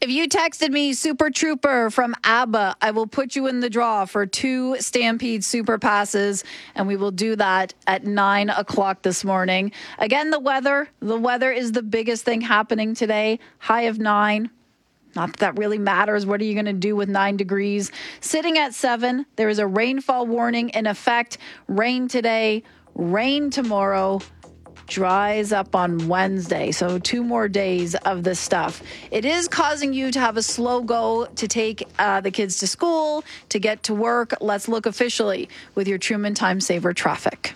If you texted me Super Trooper from ABBA, I will put you in the draw for 2 Stampede Super Passes, and we will do that at 9 o'clock this morning. Again, the weather is the biggest thing happening today. High of 9. Not that really matters. What are you going to do with 9 degrees? Sitting at 7, there is a rainfall warning in effect. Rain today, rain tomorrow. Dries up on Wednesday, so 2 more days of this stuff. It is causing you to have a slow go to take the kids to school, to get to work. Let's look officially with your Truman Time Saver traffic.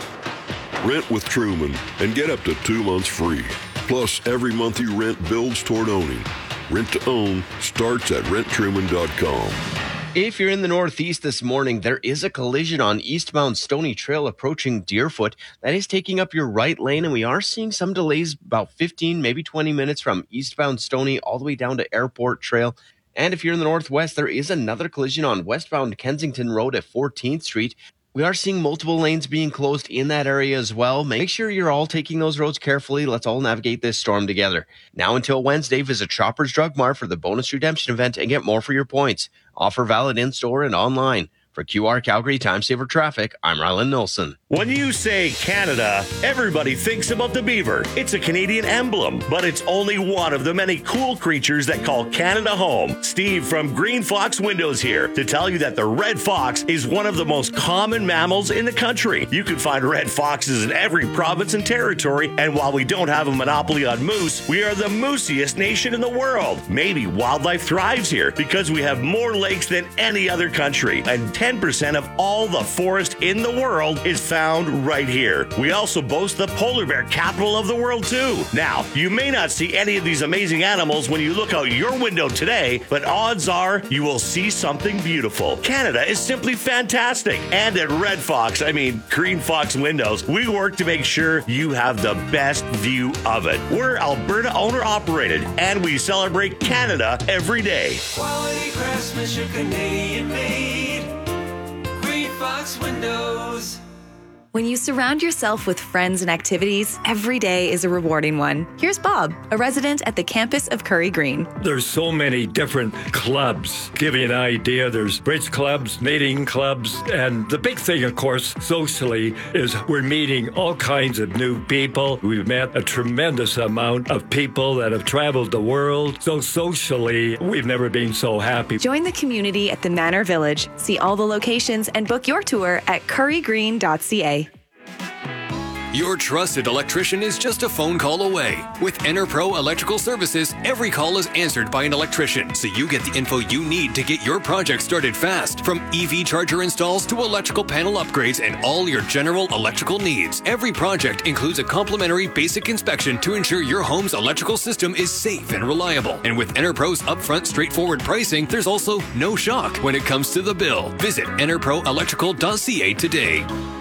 Rent with Truman and get up to 2 months free. Plus, every month you rent builds toward owning. Rent to own starts at renttruman.com. If you're in the Northeast this morning, there is a collision on eastbound Stony Trail approaching Deerfoot. That is taking up your right lane, and we are seeing some delays about 15, maybe 20 minutes from eastbound Stony all the way down to Airport Trail. And if you're in the Northwest, there is another collision on westbound Kensington Road at 14th Street. We are seeing multiple lanes being closed in that area as well. Make sure you're all taking those roads carefully. Let's all navigate this storm together. Now until Wednesday, visit Shoppers Drug Mart for the bonus redemption event and get more for your points. Offer valid in-store and online. For QR Calgary Time Saver Traffic, I'm Rylan Nilsson. When you say Canada, everybody thinks about the beaver. It's a Canadian emblem, but it's only one of the many cool creatures that call Canada home. Steve from Green Fox Windows here to tell you that the red fox is one of the most common mammals in the country. You can find red foxes in every province and territory, and while we don't have a monopoly on moose, we are the moosiest nation in the world. Maybe wildlife thrives here because we have more lakes than any other country, and 10% of all the forest in the world is found right here. We also boast the polar bear capital of the world too. Now, you may not see any of these amazing animals when you look out your window today, but odds are you will see something beautiful. Canada is simply fantastic. And at Green Fox Windows, we work to make sure you have the best view of it. We're Alberta owner operated, and we celebrate Canada every day. Quality craftsmanship, Canadian made. Green Fox Windows. When you surround yourself with friends and activities, every day is a rewarding one. Here's Bob, a resident at the campus of Curry Green. There's so many different clubs. Give you an idea, there's bridge clubs, knitting clubs, and the big thing, of course, socially, is we're meeting all kinds of new people. We've met a tremendous amount of people that have traveled the world. So socially, we've never been so happy. Join the community at the Manor Village. See all the locations and book your tour at currygreen.ca. Your trusted electrician is just a phone call away. With EnerPro Electrical Services, every call is answered by an electrician, so you get the info you need to get your project started fast. From EV charger installs to electrical panel upgrades and all your general electrical needs. Every project includes a complimentary basic inspection to ensure your home's electrical system is safe and reliable. And with EnerPro's upfront straightforward pricing, there's also no shock when it comes to the bill. Visit enerproelectrical.ca today.